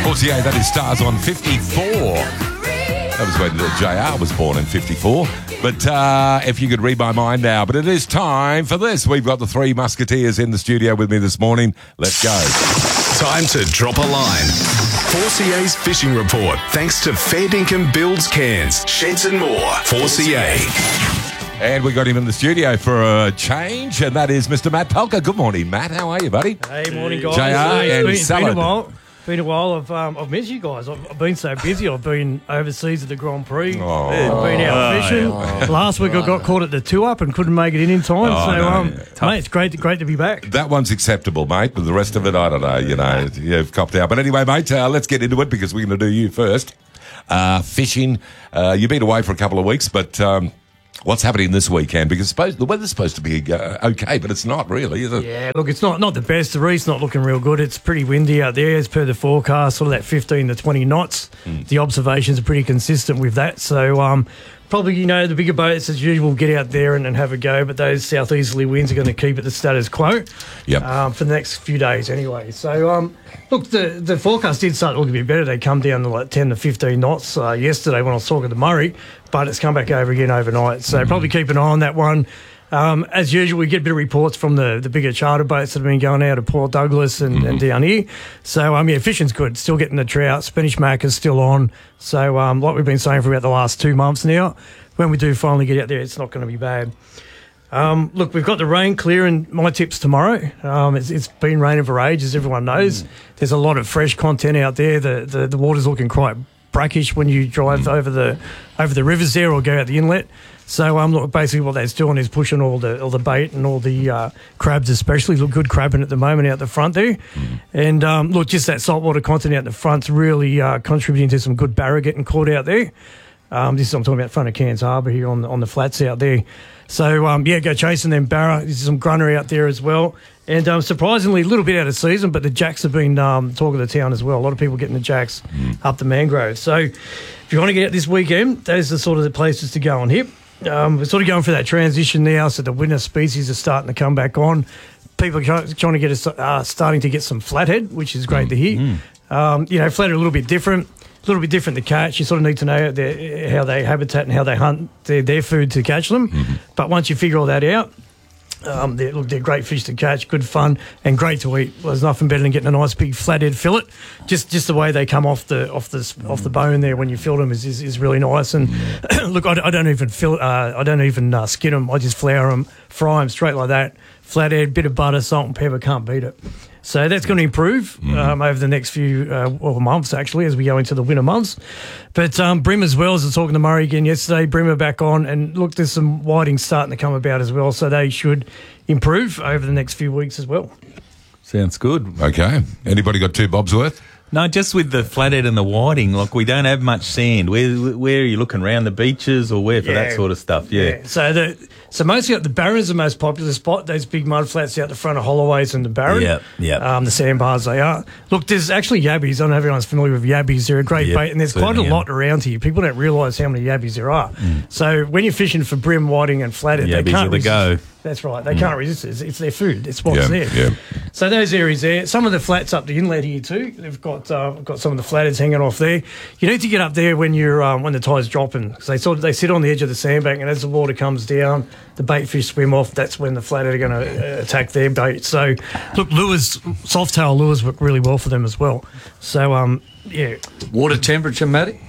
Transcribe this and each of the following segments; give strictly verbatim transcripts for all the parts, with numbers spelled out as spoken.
four C A, that is Stars on fifty-four. That was when J R was born in fifty-four. But uh, if you could read my mind now. But it is time for this. We've got the three Musketeers in the studio with me this morning. Let's go. Time to drop a line. four C A's Fishing Report, thanks to Fair Dinkum Builds Cairns, Sheds and more. four C A. And we got him in the studio for a change, and that is Mister Matt Pelker. Good morning, Matt. How are you, buddy? Hey, morning, guys. J R Hey, and it's been, Salad. been a while. Been a while. I've um, I've missed you guys. I've, I've been so busy. I've been overseas at the Grand Prix. Oh. I've been out fishing. Oh. Last week I got caught at the two up and couldn't make it in in time. Oh, so, no. um, Tough. mate, it's great, great to be back. That one's acceptable, mate, but the rest of it, I don't know. You know, you've copped out. But anyway, mate, uh, let's get into it because we're going to do you first. Uh, fishing. Uh, you've been away for a couple of weeks, but... Um, what's happening this weekend? Because suppose, the weather's supposed to be uh, okay, but it's not really, is it? Yeah, look, it's not, not the best. The reef's not looking real good. It's pretty windy out there as per the forecast, sort of that fifteen to twenty knots. Mm. The observations are pretty consistent with that. So um, probably, you know, the bigger boats as usual get out there and, and have a go, but those southeasterly winds are going to keep it the status quo yep. um, for the next few days anyway. So, um, look, the, the forecast did start to look a bit better. They come down to like ten to fifteen knots uh, yesterday when I was talking to Murray, but it's come back over again overnight. So mm. probably keep an eye on that one. Um, as usual, we get a bit of reports from the, the bigger charter boats that have been going out of Port Douglas and, mm-hmm. and down here. So, um, yeah, fishing's good. Still getting the trout. Spanish mac is still on. So, um, like we've been saying for about the last two months now, when we do finally get out there, it's not going to be bad. Um, look, we've got the rain clearing. My tips tomorrow. Um, it's, it's been raining for ages, everyone knows. Mm. There's a lot of fresh content out there. The, the, the water's looking quite brackish when you drive mm. over the over the rivers there or go out the inlet. So um, look, basically what that's doing is pushing all the all the bait and all the uh, crabs, especially. Look, good crabbing at the moment out the front there. Mm. And um, look, just that saltwater content out the front's really uh, contributing to some good barra getting caught out there. Um, this is I'm talking about front of Cairns Harbour here on the, on the flats out there. So um, yeah, go chasing them barra. There's some grunnery out there as well. And um, surprisingly, a little bit out of season, but the jacks have been um, talk of the town as well. A lot of people getting the jacks mm. up the mangrove. So if you want to get out this weekend, those are sort of the places to go and hit. Um, we're sort of going for that transition now, so the winter species are starting to come back on. People are trying to get us, uh, starting to get some flathead, which is great mm. to hear. Mm. Um, you know, flathead are a little bit different. A little bit different to catch. You sort of need to know their, how they habitat and how they hunt their, their food to catch them. Mm-hmm. But once you figure all that out, um, they're, look, they're great fish to catch, good fun, and great to eat. Well, there's nothing better than getting a nice big flathead fillet. Just just the way they come off the off the mm. off the bone there when you fillet them is, is, is really nice. And look, I, I don't even fill, uh, I don't even uh, skin them. I just flour them, fry them straight like that. Flathead, bit of butter, salt and pepper, can't beat it. So that's going to improve mm. um, over the next few uh, well, months, actually, as we go into the winter months. But um, Brim as well, as I was talking to Murray again yesterday, Brim are back on. And look, there's some whitings starting to come about as well. So they should improve over the next few weeks as well. Sounds good. Okay. Anybody got two bobs worth? No, just with the flathead and the whiting, like we don't have much sand. Where where are you looking, around the beaches or where for yeah. that sort of stuff? Yeah. yeah. So the so mostly up the Barron's the most popular spot. Those big mud flats out the front of Holloways and the Barron. Yeah, yeah. Um, the sandbars they are. Look, there's actually yabbies. I don't know if everyone's familiar with yabbies. They're a great yep, bait, and there's quite a yeah. lot around here. People don't realise how many yabbies there are. Mm. So when you're fishing for brim, whiting, and flathead, yabbies they can't are the resist. go. That's right. They mm. can't resist it. It's, it's their food. It's yeah, what's there. Yeah. So those areas there. Some of the flats up the inlet here too. They've got uh, got some of the flatheads hanging off there. You need to get up there when you're um, when the tide's dropping, because they sort of, they sit on the edge of the sandbank, and as the water comes down, the bait fish swim off. That's when the flathead are going to attack their bait. So look, lures, soft tail lures work really well for them as well. So um, yeah. Water temperature, Matty?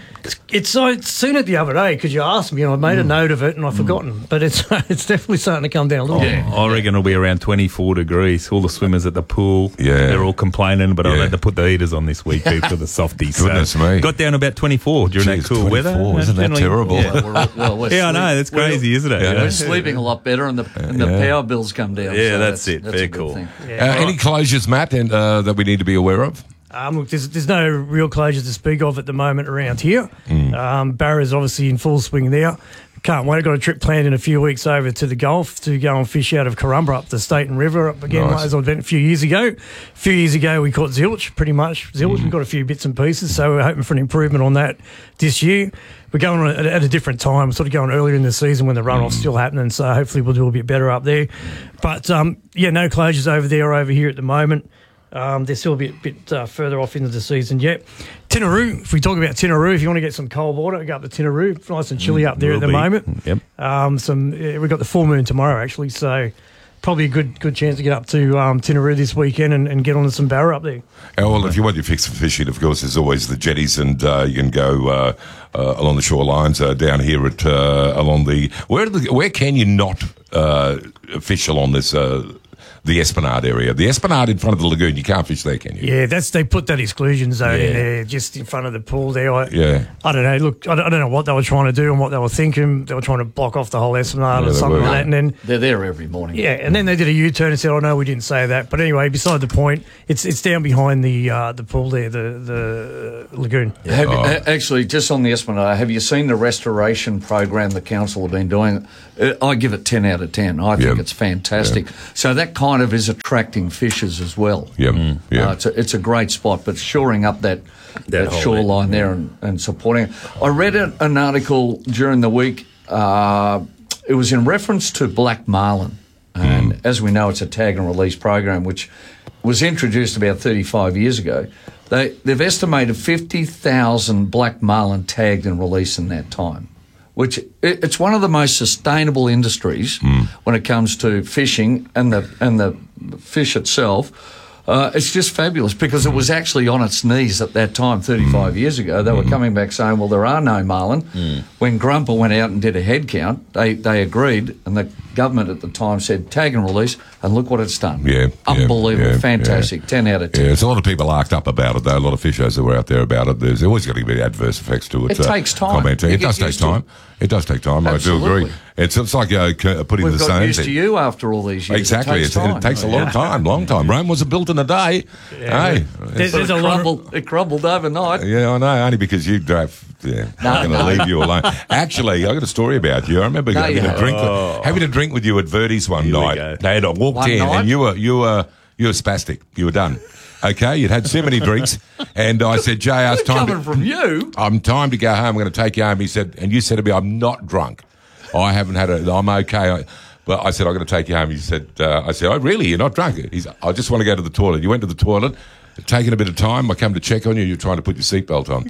It's so it's seen it the other day because you asked me and I made mm. a note of it and I've mm. forgotten, but it's it's definitely starting to come down a little bit. Yeah. I reckon it'll be around twenty-four degrees. All the swimmers at the pool, yeah, they're all complaining, but yeah. I had to put the heaters on this week too for the softies. Goodness so me. Got down about twenty-four during Jeez, that cool weather. Isn't that terrible? Yeah, well, we're, well, we're yeah I know, that's crazy, we're, isn't it? Yeah. We're sleeping a lot better and the, and the yeah. power bills come down. Yeah, so that's, that's it. That's Very a good cool. thing. Yeah. Uh, any closures, Matt, and, uh, that we need to be aware of? Um, look, there's, there's no real closures to speak of at the moment around here. Mm. Um, Barra's obviously in full swing there. Can't wait. I've got a trip planned in a few weeks over to the Gulf to go and fish out of Corumba up the State and River up again, Nice. as I went a few years ago. A few years ago, we caught zilch, pretty much. Zilch, mm. we got a few bits and pieces, so we're hoping for an improvement on that this year. We're going on at, at a different time, sort of going earlier in the season when the runoff's mm. still happening, so hopefully we'll do a bit better up there. But, um, yeah, no closures over there or over here at the moment. Um, they're still a bit, bit uh, further off into the season yet. Tinaroo, if we talk about Tinaroo, if you want to get some cold water, go up to Tinaroo. It's nice and chilly up there Will at the be. moment. Yep. Um, some uh, we've got the full moon tomorrow, actually, so probably a good good chance to get up to um, Tinaroo this weekend and, and get on some barra up there. Oh, well, if you want your fix for fishing, of course, there's always the jetties, and uh, you can go uh, uh, along the shorelines uh, down here at uh, along the where the, where can you not uh, fish along this uh, the Esplanade area? The Esplanade in front of the lagoon, you can't fish there, can you? Yeah, that's they put that exclusion zone Yeah. in there, just in front of the pool there. I, Yeah. I don't know. Look, I don't, I don't know what they were trying to do and what they were thinking. They were trying to block off the whole Esplanade Yeah, or they something were. like that, and then. They're there every morning. Yeah, and then they did a U-turn and said, "Oh no, we didn't say that." But anyway, beside the point, it's it's down behind the uh, the pool there, the the uh, lagoon. Have you, Oh. a- actually, just on the Esplanade, have you seen the restoration program the council have been doing? Uh, I give it ten out of ten. I think Yeah. it's fantastic. So that kind of is attracting fishers as well. Yeah, yeah. Uh, it's, a, it's a great spot, but shoring up that, that, whole shoreline there and, and supporting it. I read an, an article during the week. Uh, it was in reference to black marlin. And as we know, it's a tag and release program, which was introduced about thirty-five years ago. They, they've estimated fifty thousand black marlin tagged and released in that time, which it, it's one of the most sustainable industries when it comes to fishing and the and the fish itself. Uh, it's just fabulous because it was actually on its knees at that time, thirty-five years ago. They were coming back saying, well, there are no marlin. When Grumper went out and did a head count, they, they agreed, and the government at the time said, tag and release, and look what it's done. Yeah, yeah, Unbelievable, yeah, fantastic, yeah. ten out of ten. Yeah, there's a lot of people arced up about it, though. A lot of fishers that were out there about it. There's always going to be adverse effects to it. It takes time. commenting. You It get does take used to time. It does take time. I do Absolutely. agree. It's it's like uh, c- putting We've the got same used to you after all these years. Exactly. It takes, It's, time. it takes a long time, long time. Rome wasn't built in a day. Hey, There's, But there's it, a lot. Of, crumbled, it crumbled overnight. yeah, I know. Only because you drove. Yeah, I'm going to leave you alone. Actually, I got a story about you. I remember No, having you a drink, haven't. having a drink with you at Verdi's one Here we night. go. And I walked One in, night? and you were you were you were spastic. You were done. Okay, you'd had so many drinks, and I said, "J R, it's time Coming to, from you. I'm time to go home. I'm going to take you home." He said, and you said to me, "I'm not drunk. I haven't had it. I'm okay." I, but I said, "I'm going to take you home." He said, uh, "I said, oh really? You're not drunk?" He's, "I just want to go to the toilet." You went to the toilet. Taking a bit of time. I come to check on you. You're trying to put your seatbelt on.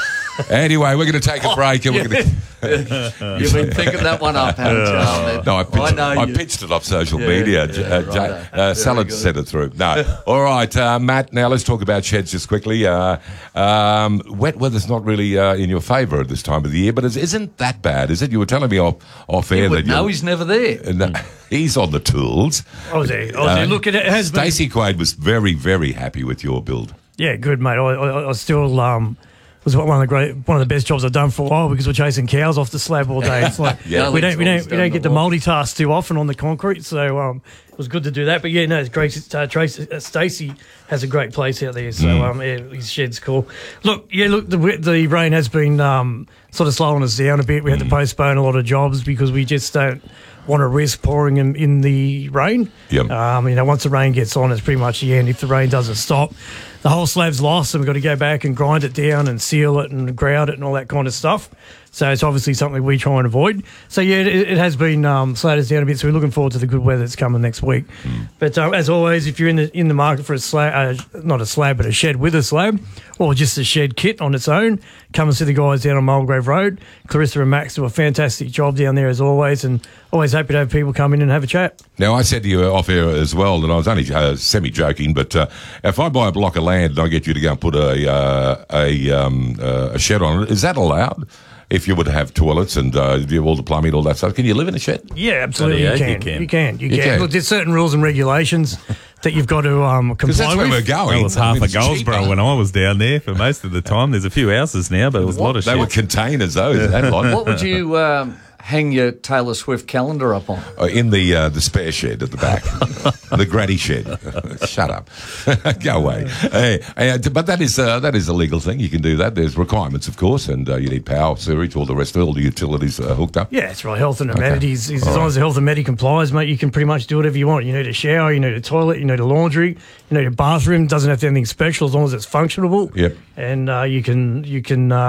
Anyway, we're going to take a break, and we're going to. You've been picking that one up, haven't you? Oh, No, I pitched, know I you. pitched it off social Yeah, media. yeah, J- uh, righto. J- uh, Very Salad good. sent it through. No. All right, uh, Matt, now let's talk about sheds just quickly. Uh, um, wet weather's not really uh, in your favour at this time of the year, but it isn't that bad, is it? You were telling me off, off air that No, you he's never there. no, he's on the tools. I was there. I was there. Look, it has been. Stacey Quaid was very, very happy with your build. Yeah, good, mate. I, I, I still um, was one of the great, one of the best jobs I've done for a while because we're chasing cows off the slab all day. It's like Yeah. we don't we don't we don't get to Down multitask too often on the concrete, so um, it was good to do that. But yeah, no, it's great. Uh, Tracy, uh, Stacey has a great place out there, so Mm. um, yeah, his shed's cool. Look, yeah, look, the the rain has been um sort of slowing us down a bit. We had Mm. to postpone a lot of jobs because we just don't want to risk pouring in, in the rain. Yep. Um, you know, once the rain gets on, it's pretty much the end. If the rain doesn't stop, the whole slab's lost, and we've got to go back and grind it down and seal it and grout it and all that kind of stuff. So it's obviously something we try and avoid. So yeah, it, it has been um, slowed us down a bit. So we're looking forward to the good weather that's coming next week. But uh, as always, if you're in the in the market for a slab, uh, not a slab, but a shed with a slab, or just a shed kit on its own, come and see the guys down on Mulgrave Road. Clarissa and Max do a fantastic job down there as always, and always happy to have people come in and have a chat. Now, I said to you off air as well, and I was only uh, semi-joking, but uh, if I buy a block of land and I get you to go and put a uh, a, um, uh, a shed on it, is that allowed? If you would have toilets and uh, do all the plumbing, all that stuff, can you live in a shed? Yeah, absolutely. Yeah, You you can. can. You can. You You can. can. Look, there's certain rules and regulations that you've got to um, Because comply that's where with. we're going. Well, it was I half mean, a it's Goldsboro cheaper. when I was down there for most of the time. There's a few houses now, but it was a lot of They shit. were containers, though. That lot. What would you um, hang your Taylor Swift calendar up on? Uh, in the uh, the spare shed at the back, the granny shed. Shut up, go away. Hey, uh, but that is uh, that is a legal thing. You can do that. There's requirements, of course, and uh, you need power, sewage, all the rest of it, all the utilities uh, hooked up. Yeah, that's right. Health and amenities. As long as the health and amenities complies, mate, you can pretty much do whatever you want. You need a shower, you need a toilet, you need a laundry, you need a bathroom. Doesn't have to be anything special as long as it's functionable. Yep. And uh, you can you can uh,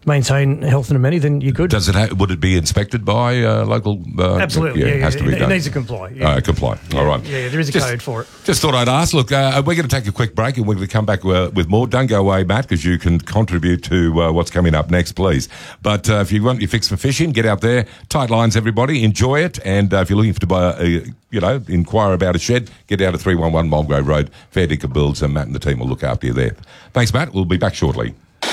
maintain health and amenity, then you're good. Does it? Ha- would it be inspected by uh, local? Uh, Absolutely, yeah, it has yeah, to be it, done. it needs to comply. Yeah. Uh, comply. All right. Yeah, there is a Just- code for it. Just thought I'd ask. Look, uh, we're going to take a quick break and we're going to come back uh, with more. Don't go away, Matt, because you can contribute to uh, what's coming up next, please. But uh, if you want your fix for fishing, get out there. Tight lines, everybody. Enjoy it. And uh, if you're looking to buy, a, you know, inquire about a shed, get out to three one one Mulgrave Road. Fair Dinkum Builds, and Matt and the team will look after you there. Thanks, Matt. We'll be back shortly.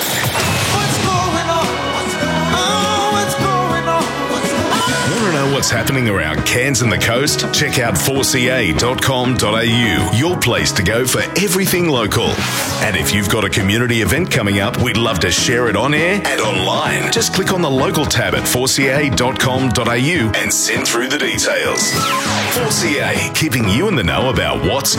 Want to know what's happening around Cairns and the coast? Check out four c a dot com dot a u, your place to go for everything local. And if you've got a community event coming up, we'd love to share it on air and online. Just click on the local tab at four c a dot com dot a u and send through the details. four C A, keeping you in the know about what's